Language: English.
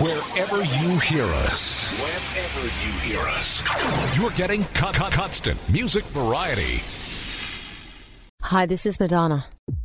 Wherever you hear us. Wherever you hear us. You're getting constant music variety. Hi, this is Madonna.